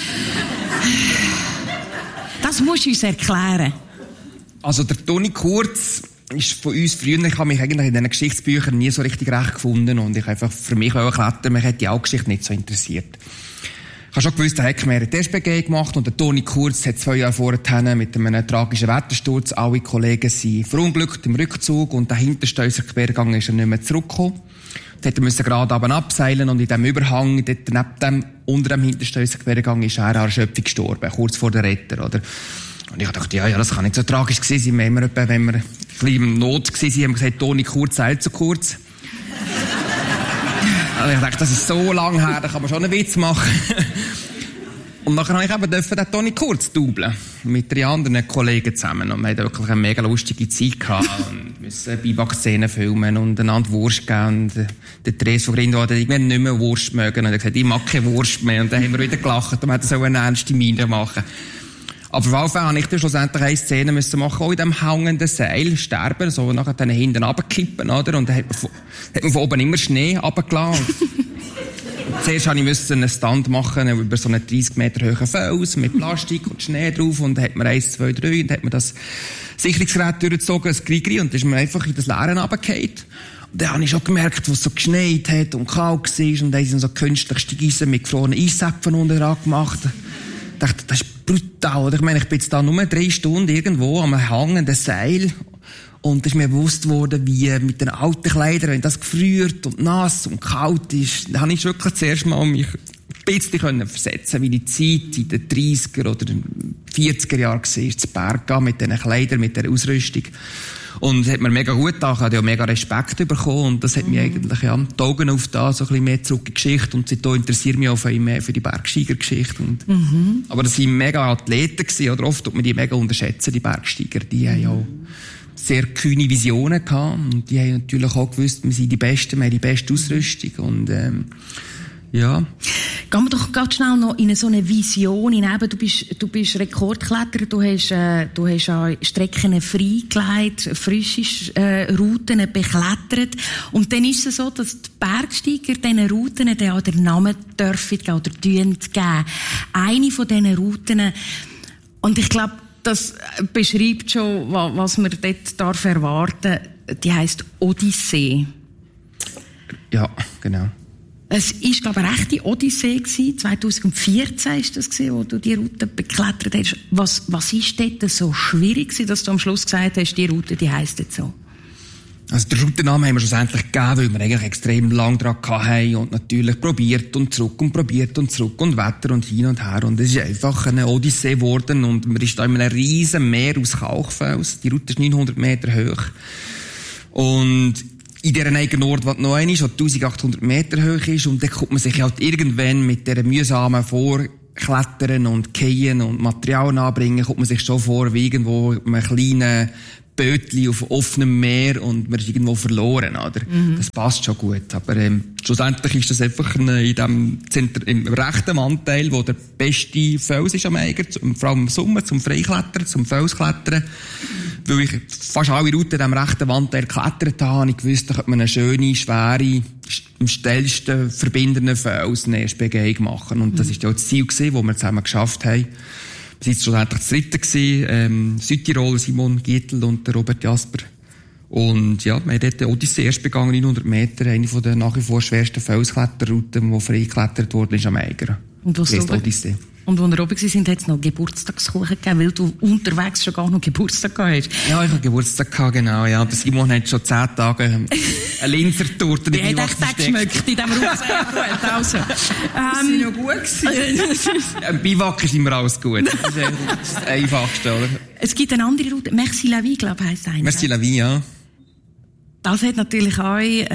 Das musst du uns erklären. Also der Toni Kurz ist von uns früher, ich habe mich eigentlich in diesen Geschichtsbüchern nie so richtig recht gefunden, und ich einfach für mich klettern, mich hat die Geschichte nicht so interessiert. Ich habe schon gewusst, der hat mehr eine SPG gemacht, und der Toni Kurz hat 2 Jahre vorher mit einem tragischen Wettersturz, alle Kollegen sind verunglückt im Rückzug, und der hinterste Quergang ist er nicht mehr zurückgekommen. Dort musste gerade abseilen, und in dem Überhang, dort neben dem, unter dem hintersten Quergang, ist er an Erschöpfung gestorben, kurz vor der Retter, oder? Und ich dachte, ja, das kann nicht so tragisch gewesen sein. Wenn wir ein bisschen in Not gewesen sind, haben wir gesagt, Toni Kurz eilt zu kurz. Also ich dachte, das ist so lang her, da kann man schon einen Witz machen. Und nachher habe ich eben den Toni Kurz dubeln. Mit 3 anderen Kollegen zusammen. Und wir hatten wirklich eine mega lustige Zeit gehabt. Und müssen Beiback-Szenen filmen und einander Wurst geben. Und der Therese von Grindwald hat irgendwann nicht mehr Wurst mögen. Und er hat gesagt, ich mag keine Wurst mehr. Und dann haben wir wieder gelacht. Und man hat so eine ernste Miene machen. Aber auf jeden Fall habe ich dann schlussendlich eine Szene müssen machen, auch in dem hängenden Seil sterben, so nachher dann hinten runterkippen, oder? Und dann hat man von oben immer Schnee runtergelassen. Zuerst musste ich einen Stand machen über so einen 30 Meter hohen Fels mit Plastik und Schnee drauf und dann hat man 1, 2, 3 und hat man das Sicherungsgerät durchgezogen, das Grigri, und dann ist man einfach in das Leere runtergefallen. Und dann habe ich schon gemerkt, wo es so geschneit hat und kalt war und dann sind so künstlich Steigeisen mit gefrorenen Eisäpfen unten dran gemacht. Ich dachte, das ist brutal. Ich meine, ich bin jetzt da nur 3 Stunden irgendwo am hängenden Seil. Und es ist mir bewusst worden, wie mit den alten Kleidern, wenn das gefriert und nass und kalt ist, da habe ich wirklich zuerst mal mich ein bisschen versetzen, wie die Zeit in den 30er oder 40er Jahren war, zu Berg mit diesen Kleidern, mit dieser Ausrüstung. Und es hat mir mega gut getan, ich habe ja mega Respekt bekommen und das hat mich eigentlich, die Augen auf da so ein bisschen mehr zurück in die Geschichte und seitdem interessiert mich auch viel mehr für die Bergsteigergeschichte. Aber das waren mega Athleten gewesen, oder oft tut man die mega unterschätzen, die Bergsteiger, die haben ja sehr kühne Visionen gehabt und die haben natürlich auch gewusst, wir sind die Besten, wir haben die beste Ausrüstung und ja. Gehen wir doch ganz schnell noch in so eine Vision hinein. Du bist Rekordkletterer, du hast auch Strecken freigelegt, frische Routen beklettert. Und dann ist es so, dass die Bergsteiger diesen Routen dann auch den Namen dürfen oder geben. Eine von diesen Routen, und ich glaube, das beschreibt schon, was man dort darf erwarten. Die heisst Odyssee. Ja, genau. Es ist, glaube ich, eine rechte Odyssee gewesen. 2014 ist das gewesen, wo du die Route beklettert hast. Was ist dort so schwierig gewesen, dass du am Schluss gesagt hast, die Route, die heisst jetzt so? Also den Routennamen haben wir schlussendlich gegeben, weil wir eigentlich extrem lang dran hatten und natürlich probiert und zurück und Wetter und hin und her. Und es ist einfach eine Odyssee geworden und man ist da in einem riesen Meer aus Kalkfels. Die Route ist 900 Meter hoch. Und in dieser eigenen Ort, was noch eine ist, was 1800 Meter hoch ist, und dann kommt man sich halt irgendwann mit dieser mühsamen Vorklettern und Gehen und Material anbringen, kommt man sich schon vor wie irgendwo in einem kleinen Bötli auf offenem Meer und man ist irgendwo verloren, oder? Das passt schon gut. Aber schlussendlich ist das einfach im rechten Anteil, wo der beste Fels ist am Eiger, vor allem im Sommer, zum Freiklettern, zum Felsklettern. Weil ich fast alle Routen in diesem rechten Wandteil geklettert habe, habe ich gewusst, da könnte man eine schöne, schwere, am schnellsten verbindenden Fels eine erste Begehung machen. Und das ist ja auch das Ziel gewesen, das wir zusammen geschafft haben. Wir waren schlussendlich das dritte gewesen, Südtirol, Simon Gietl und der Robert Jasper. Und ja, wir haben dort die Odyssee erst begangen, 900 Meter, eine von der nach wie vor schwersten Felskletterrouten, die frei geklettert wurde, ist am Eiger. Und was Odyssee. Und als wir oben waren, hat es noch Geburtstagskuchen gegeben, weil du unterwegs schon gar noch Geburtstag gehabt hast. Ja, ich hatte Geburtstag gehabt, genau, ja. Der Simon hat schon 10 Tage eine Linsertorte Die hat echt geschmeckt in diesem Rucksack. Also. Sind noch gut gewesen. Im Biwak ist immer alles gut. Das ist das Einfachste, oder? Es gibt eine andere Route. Merci la vie, glaube ich, heisst eine. Merci la vie, ja. Das hat natürlich auch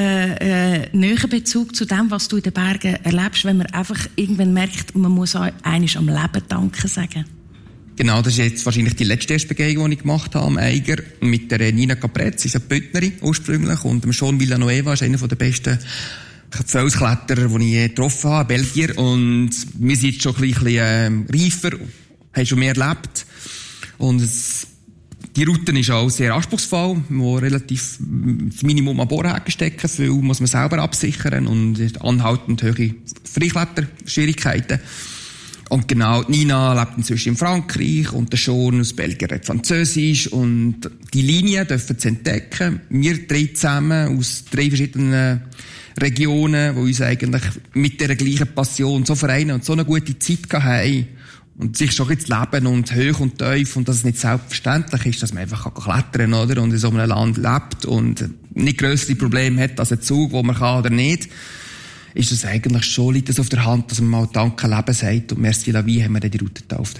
näheren Bezug zu dem, was du in den Bergen erlebst, wenn man einfach irgendwann merkt, man muss auch einmal am Leben danken sagen. Genau, das ist jetzt wahrscheinlich die letzte Erstbegehung, die ich gemacht habe am Eiger, mit der Nina Capretz, sie ist eine Bündnerin ursprünglich, und dem Sean Villanueva ist einer der besten Felskletterer, die ich je getroffen habe, Belgier, und wir sind jetzt schon ein bisschen reifer, haben schon mehr erlebt, und die Route ist auch sehr anspruchsvoll, wo relativ das Minimum an Bohrhäken stecken, viel muss man selber absichern und anhaltend hohe Freikletterschwierigkeiten. Und genau, Nina lebt inzwischen in Frankreich und der Sean aus Belgien redet Französisch, und die Linien dürfen sie entdecken. Wir 3 zusammen aus 3 verschiedenen Regionen, die uns eigentlich mit dieser gleichen Passion so vereinen und so eine gute Zeit haben. Und sich schon jetzt leben und hoch und tief, und dass es nicht selbstverständlich ist, dass man einfach klettern kann, oder? Und in so einem Land lebt und nicht grössere Probleme hat als ein Zug, wo man kann oder nicht, ist das eigentlich schon, liegt das auf der Hand, dass man mal Danke Leben sagt, und Merci la vie haben wir dann die Route getauft.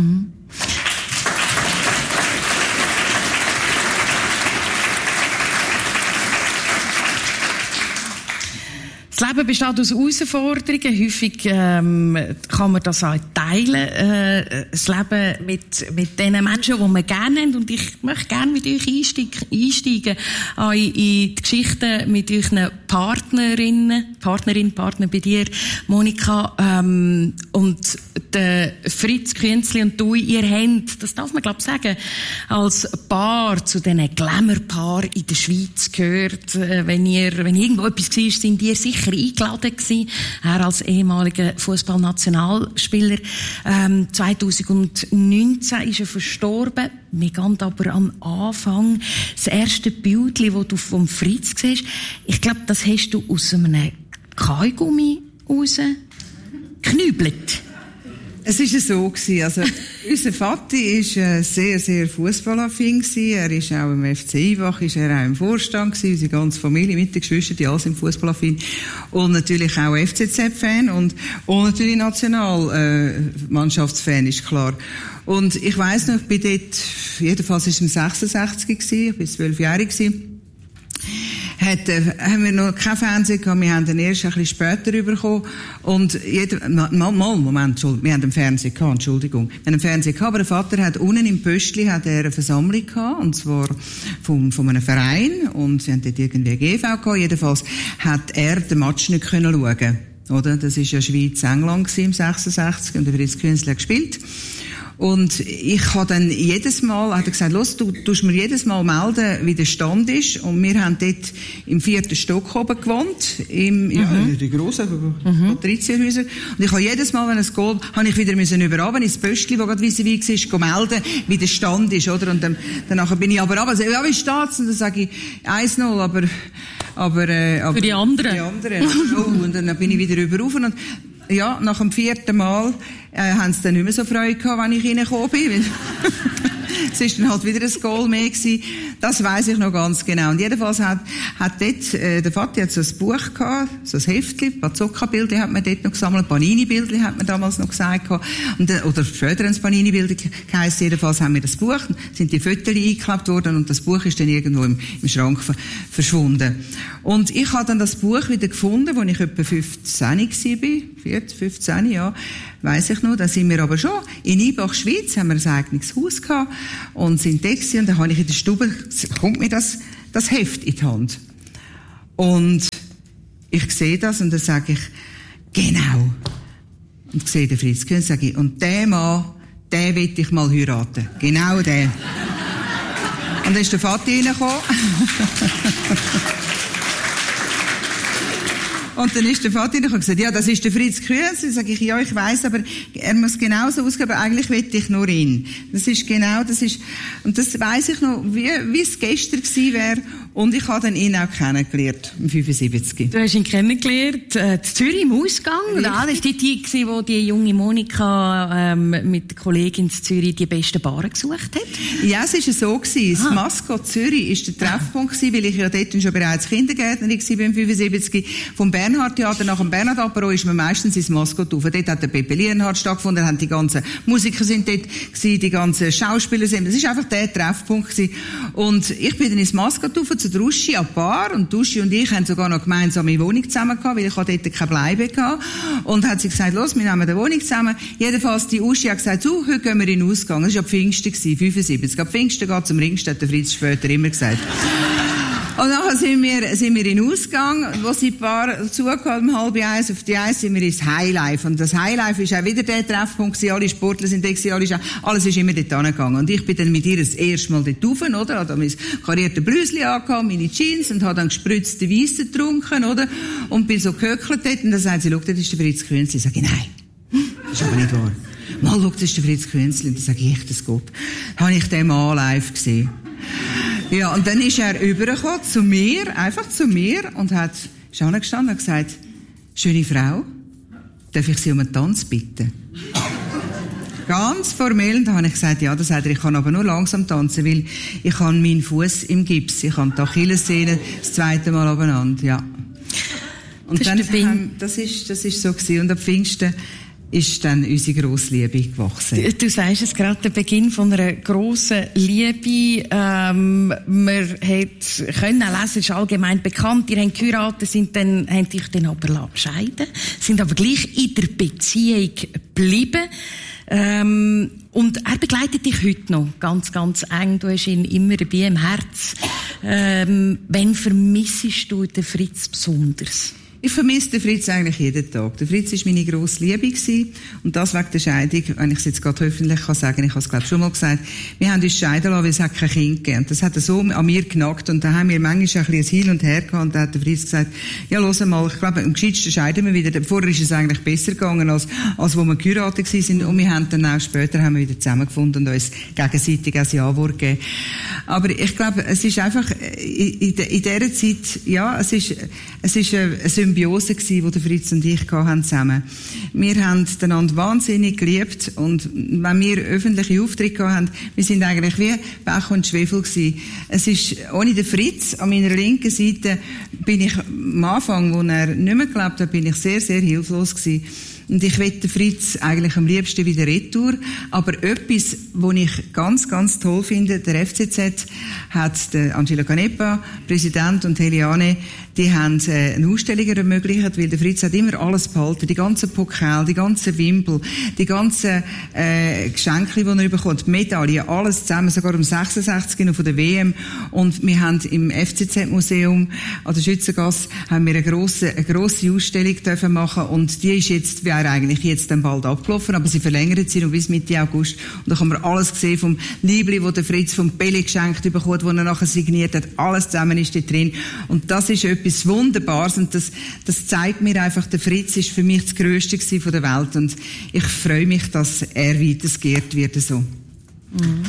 Das Leben besteht aus Herausforderungen. Häufig kann man das auch teilen. Das Leben mit den Menschen, die man gerne haben. Und ich möchte gerne mit euch einsteigen auch in die Geschichten mit euren Partner bei dir, Monika, und der Fritz Künzli und du, ihr habt, das darf man glaube ich sagen, als Paar zu diesen Glamour-Paar in der Schweiz gehört. Wenn irgendwo etwas war, sind ihr sicher eingeladen gewesen. Er als ehemaliger Fußballnationalspieler. 2019 ist er verstorben. Wir gehen aber am Anfang. Das erste Bild, das du vom Fritz siehst, ich glaube, das hast du aus einem Kaugummi rausgeknübelt. Es war so gewesen. Also, unser Vati ist sehr, sehr fußballaffin gewesen. Er ist auch im FC Ivach, ist er auch im Vorstand gewesen. Unsere ganze Familie mit den Geschwistern, die alle sind fußballaffin. Und natürlich auch FCZ-Fan und natürlich Nationalmannschaftsfan, ist klar. Und ich weiss noch, ich bin dort, jedenfalls ist es im 66 gewesen, ich bin 12-jährig gewesen. Haben wir noch kein Fernsehen gehabt, wir haben den erst ein bisschen später bekommen. Und wir haben einen Fernseher gehabt, Entschuldigung. Wir haben einen Fernseher gehabt, aber der Vater hat unten im Pöstli eine Versammlung gehabt, und zwar von einem Verein, und sie haben dort irgendwie eine GV gehabt. Jedenfalls hat er den Match nicht können schauen. Oder? Das war ja Schweiz-England im 66, und der Fritz Künzli hat gespielt. Und ich habe dann jedes Mal, hat er gesagt, los, du tust mir jedes Mal melden, wie der Stand ist. Und wir haben dort im 4. Stock oben gewohnt, die grossen Patrizierhäuser. Und ich habe jedes Mal, wenn es geht, habe ich wieder überraben ins Pöstli, wo gerade vis-à-vis war, melden, wie der Stand ist, oder? Und danach bin ich aber runter, also, ja, wie steht's? Und dann sage ich, 1-0, aber für die anderen. Oh, und dann bin ich wieder rauf. Und ja, nach dem 4. Mal haben sie dann nicht mehr so Freude gehabt, wenn ich reingekommen bin. Es ist dann halt wieder ein Goal mehr gewesen. Das weiss ich noch ganz genau. Und jedenfalls hat dort, der Vati hat so ein Buch gehabt, so ein Heftchen, Bazooka-Bilder hat man dort noch gesammelt, Panini-Bilder hat man damals noch gesagt gehabt. Oder später ein Panini-Bilder geheißen. Jedenfalls haben wir das Buch, sind die Fotos eingeklebt worden, und das Buch ist dann irgendwo im Schrank verschwunden. Und ich habe dann das Buch wieder gefunden, als ich etwa 15 war, 15, ja, weiss ich noch. Da sind wir aber schon in Ibach, Schweiz, haben wir ein eigenes Haus gehabt und sind da gewesen, und dann habe ich in der Stube, kommt mir das Heft in die Hand. Und ich sehe das, und dann sage ich, genau. Und ich sehe den Fritz Künzli, sage ich, und den Mann, den will ich mal heiraten. Genau den. Und dann ist der Vati reingekommen. Und dann ist der Vater und gesagt, ja, das ist der Fritz Künzli. Sag ich, ja, ich weiss, aber er muss genauso ausgeben, aber eigentlich will ich nur ihn. Und das weiss ich noch, wie es gestern gewesen wäre. Und ich habe dann ihn auch kennengelernt, im 75. Du hast ihn kennengelernt, in Zürich im Ausgang, oder? Das war die Zeit, wo die junge Monika mit der Kollegin in Zürich die besten Baren gesucht hat? Ja, es war so gewesen. Das Maskott Zürich war der Treffpunkt gewesen, weil ich ja dort schon bereits Kindergärtnerin war, beim 75. Vom Bernhard-Theater nach dem Bernhard-Apero ist man meistens ins Maskott rauf. Dort hat der Pepe Lienhardt stattgefunden, haben die ganzen Musiker sind dort gewesen, die ganzen Schauspieler sind. Das war einfach der Treffpunkt gewesen. Und ich bin dann ins Maskott rauf, zu der Uschi an Bar, und Uschi und ich haben sogar noch gemeinsame Wohnung zusammen gehabt, weil ich dort keine Bleibe gehabt. Und hat sie gesagt, los, wir nehmen eine Wohnung zusammen. Jedenfalls, die Uschi hat gesagt, so, heute gehen wir in den Ausgang. Das war ab Pfingsten, 75. Ab Pfingsten geht zum Ringstedt, der Fritz später immer gesagt. Und nachher sind wir in den Ausgang, wo sie ein paar zugehört, um 12:30 auf die 1 sind wir ins Highlife. Und das Highlife ist auch wieder der Treffpunkt gewesen. Alle Sportler sind da gewesen, alles ist immer dort angegangen. Und ich bin dann mit ihr das erste Mal dort rauf, oder? Habe mein kariertes Blüsli angehabt, meine Jeans, und habe dann gespritzte Weisse getrunken, oder? Und bin so gehöckelt dort, und dann sagt sie, schau, das ist der Fritz Künzli. Ich sage, nein, das ist aber nicht wahr. Mal, schau, das ist der Fritz Künzli. Und dann sage ich, echt, das geht. Habe ich den mal live gesehen. Ja, und dann ist er übergekommen zu mir, und ist angestanden und gesagt, schöne Frau, darf ich Sie um einen Tanz bitten? Ganz formell, und da habe ich gesagt, ja, das sagt er, ich kann aber nur langsam tanzen, weil ich habe meinen Fuß im Gips, ich habe die Achillessehne das zweite Mal abeinander, ja. Und das ist so gewesen, und ab Pfingsten ist dann unsere grosse Liebe gewachsen. Du sagst es gerade, der Beginn von einer grossen Liebe. Man hat können lesen, ist allgemein bekannt. Ihr habt geheiratet, habt euch dann aber scheiden, sind aber gleich in der Beziehung geblieben. Und er begleitet dich heute noch ganz, ganz eng. Du hast ihn immer dabei im Herz. Wann vermissest du den Fritz besonders? Ich vermisse den Fritz eigentlich jeden Tag. Der Fritz war meine grosse Liebe gewesen. Und das wegen der Scheidung, wenn ich es jetzt gerade öffentlich kann sagen, ich habe es glaube schon mal gesagt, wir haben uns scheiden lassen, weil es hat kein Kind gegeben. Und das hat so an mir genagt. Und da haben wir manchmal ein bisschen ein Hin und Her gehabt. Und da hat der Fritz gesagt, ja, hör mal, ich glaube, am gescheitsten scheiden wir wieder. Vorher ist es eigentlich besser gegangen, als wo wir geheiratet waren. Und wir haben dann auch später haben wir wieder zusammengefunden und uns gegenseitig ein Ja-Wort gegeben. Aber ich glaube, es ist einfach, in dieser Zeit, ja, es ist eine Symbiose gewesen, die der Fritz und ich hatten zusammen. Wir haben einander wahnsinnig geliebt und wenn wir öffentliche Aufträge hatten, wir sind eigentlich wie Pech und Schwefel gewesen. Es ist, ohne den Fritz an meiner linken Seite bin ich am Anfang, wo er nicht mehr gelebt hat, bin ich sehr, sehr hilflos gewesen. Und ich wette Fritz eigentlich am liebsten wieder retour. Aber etwas, was ich ganz, ganz toll finde, der FCZ hat der Angelo Canepa, Präsident, und Heliane, die haben eine Ausstellung ermöglicht, weil der Fritz hat immer alles behalten. Die ganzen Pokal, die ganzen Wimpel, die ganzen Geschenke, die er bekommt, Medaillen, alles zusammen, sogar um 66 noch von der WM. Und wir haben im FCZ-Museum an der Schützengasse haben wir eine grosse Ausstellung dürfen machen. Und die ist jetzt, wäre eigentlich jetzt dann bald abgelaufen, aber sie verlängert sie noch bis Mitte August. Und da kann man alles sehen vom Liebli, wo der Fritz vom Pele geschenkt bekommt, wo er nachher signiert hat. Alles zusammen ist da drin. Und das ist etwas Wunderbares. Und das zeigt mir einfach, der Fritz ist für mich das Grösste von der Welt. Und ich freue mich, dass er weitergeehrt wird, so. Mhm.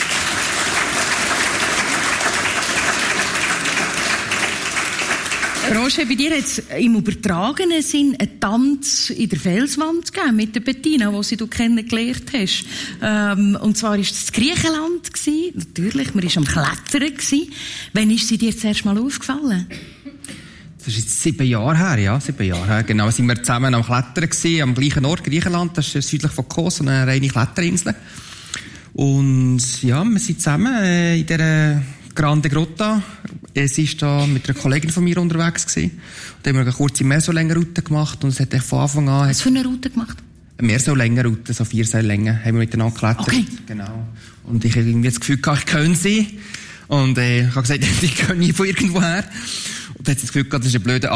Roger, bei dir jetzt im übertragenen Sinn einen Tanz in der Felswand gegeben mit der Bettina, die du kennengelernt hast. Und zwar war das Griechenland gewesen. Natürlich, man war am Klettern gewesen. Wann ist sie dir zuerst mal aufgefallen? Das ist jetzt 7 Jahre her, ja, 7 Jahre her. Genau, sind wir zusammen am Klettern gewesen, am gleichen Ort, Griechenland. Das ist südlich von Kos, eine reine Kletterinsel. Und ja, wir sind zusammen in dieser Grande Grotta. Sie ist da mit einer Kollegin von mir unterwegs gewesen. Und da haben wir eine kurze Meersäulenroute gemacht und es hat von Anfang an... Was für eine Route gemacht? Eine Meersäulenroute, so 4 Seillängen, haben wir miteinander geklettert. Okay. Genau. Und ich habe irgendwie das Gefühl gehabt, ich kenne sie. Und ich habe gesagt, ich kenne nie von irgendwoher. Und dann hat sie das Gefühl gehabt, das ist ein blöder